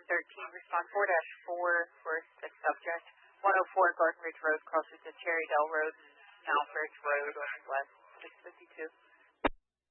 respond 4-4 for the subject. 104 Garden Ridge Road crosses to Cherrydale Road and Alfred Road on west 652.